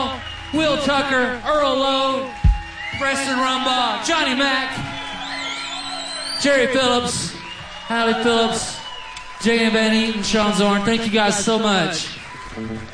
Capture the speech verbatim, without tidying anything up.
Hall, Will Tucker, Earl Lowe, Preston Rumbaugh, Johnny Mack, Jerry Phillips, Hallie Phillips, J M Van Eaton, Sean Zorn. Thank you guys so much.